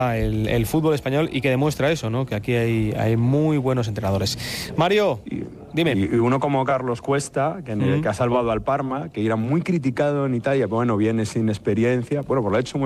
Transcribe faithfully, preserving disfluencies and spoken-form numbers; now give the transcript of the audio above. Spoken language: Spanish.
El, el fútbol español y que demuestra eso, ¿no? Que aquí hay, hay muy buenos entrenadores. Mario, y, dime. Y uno como Carlos Cuesta, que, en el, Mm. que ha salvado al Parma, que era muy criticado en Italia, pero bueno, viene sin experiencia, bueno, pues lo ha hecho muy